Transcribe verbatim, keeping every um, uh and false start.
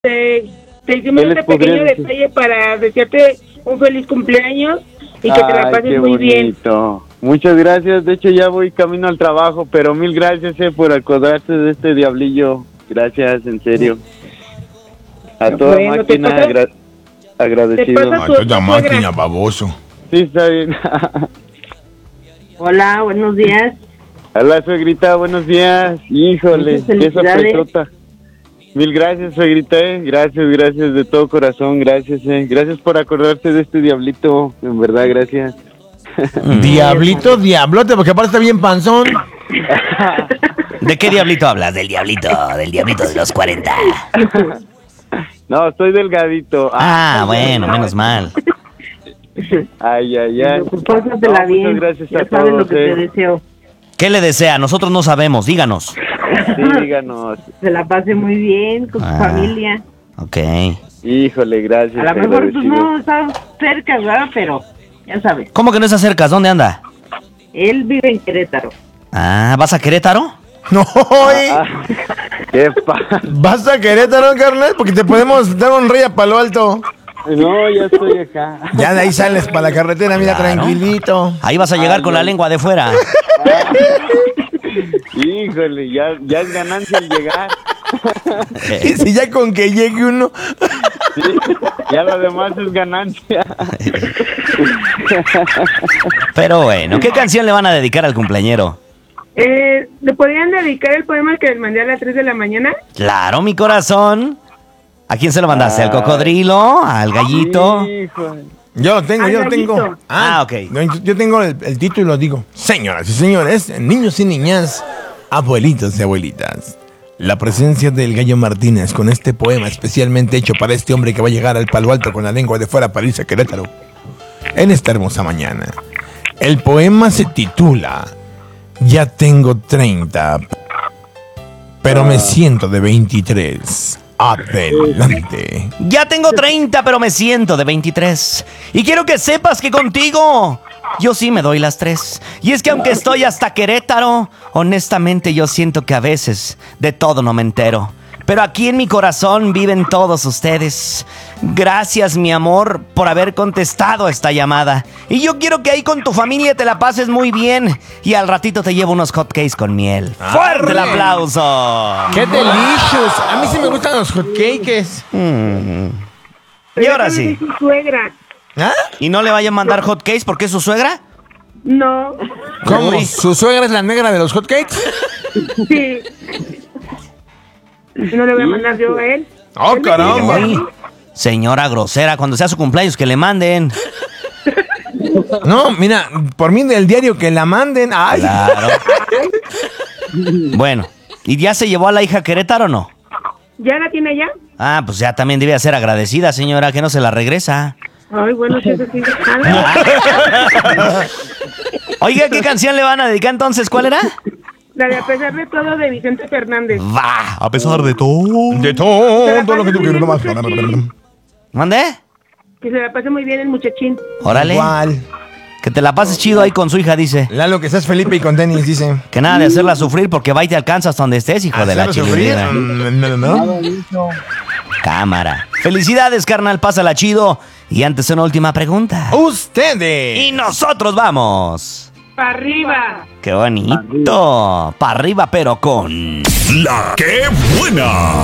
te, te hicimos este pequeño decir? detalle para desearte un feliz cumpleaños y que Ay, te la pases qué muy bonito. Bien. Muchas gracias. De hecho, ya voy camino al trabajo, pero mil gracias eh, por acordarse de este diablillo. Gracias, en serio. A toda bueno, máquina pasa, agra agradecido. A toda máquina, baboso. Sí, está bien. Hola, buenos días. Hola, suegrita, buenos días. Híjole, qué sorpresota. Mil gracias, suegrita, eh. Gracias, gracias de todo corazón, gracias, eh. Gracias por acordarse de este diablito, en verdad, gracias. Diablito, diablote, porque aparte está bien panzón. ¿De qué diablito hablas? Del diablito, del diablito de los cuarenta. No, estoy delgadito. Ah, bueno, menos mal. Ay, ay, ay. Pues pásatela no, bien. Muchas gracias ya a sabes todos, lo que eh. te deseo. ¿Qué le desea? Nosotros no sabemos, díganos. Sí, díganos. Se la pase muy bien con ah, su familia. Ok. Híjole, gracias. A lo mejor tú no estás cerca, ¿verdad? Pero ya sabes. ¿Cómo que no estás cerca? ¿Dónde anda? Él vive en Querétaro. Ah, ¿vas a Querétaro? No, ah, ¿qué pasa? ¿Vas a Querétaro, carnal? Porque te podemos dar un rey a Palo Alto. No, ya estoy acá. Ya de ahí sales para la carretera, mira, claro. Tranquilito. Ahí vas a llegar Ay, con no. la lengua de fuera. Ah, híjole, ya, ya es ganancia el llegar. Y si ya con que llegue uno. Sí, ya lo demás es ganancia. Pero bueno, ¿qué canción le van a dedicar al cumpleañero? Eh, ¿Le podrían dedicar el poema que les mandé a las tres de la mañana? Claro, mi corazón. ¿A quién se lo mandaste? ¿Al cocodrilo? ¿Al gallito? Híjole. Yo lo tengo, Al yo lo gallito. tengo. Ah, ah ok. Yo, yo tengo el, el título, digo. Señoras y señores, niños y niñas, abuelitos y abuelitas. La presencia del Gallo Martínez con este poema especialmente hecho para este hombre que va a llegar al Palo Alto con la lengua de fuera para irse a Querétaro en esta hermosa mañana. El poema se titula Ya tengo treinta, pero me siento de veintitrés. Adelante. Ya tengo treinta, pero me siento de veintitrés. Y quiero que sepas que contigo yo sí me doy las tres. Y es que aunque estoy hasta Querétaro, honestamente yo siento que a veces de todo no me entero. Pero aquí en mi corazón viven todos ustedes. Gracias, mi amor, por haber contestado esta llamada. Y yo quiero que ahí con tu familia te la pases muy bien. Y al ratito te llevo unos hotcakes con miel. ¡Fuerte el aplauso! ¡Qué delicious! A mí sí me gustan los hotcakes. Mm. Y ahora sí. Su suegra. ¿Ah? ¿Y no le vayan a mandar hotcakes porque es su suegra? No. ¿Cómo? Uy. ¿Su suegra es la negra de los hotcakes? Sí. ¿No le voy a mandar yo a él? ¡Oh, caramba! Señora grosera, cuando sea su cumpleaños que le manden. No, mira, por mí del diario que la manden. ¡Ay! Claro. Bueno, ¿y ya se llevó a la hija a Querétaro o no? ¿Ya la tiene allá? Ah, pues ya también debía ser agradecida, señora, que no se la regresa. Ay, bueno, si eso sí. Oiga, ¿qué canción le van a dedicar entonces? ¿Cuál era? La de A pesar de todo de Vicente Fernández. Va, a pesar de todo. De todo, todo lo que tú quieres nomás. ¿Mande? Que se la pase muy bien el muchachín. Órale. Igual. Que te la pases chido ahí con su hija, dice. Lalo, que seas Felipe y con tenis, dice. Que nada de hacerla sufrir porque va y te alcanza hasta donde estés, hijo de la chingada. No, no, no. Cámara. Felicidades, carnal, pásala chido. Y antes una última pregunta. Ustedes. Y nosotros vamos. ¡Para arriba! ¡Qué bonito! ¡Para arriba, pero con... ¡La Qué Buena!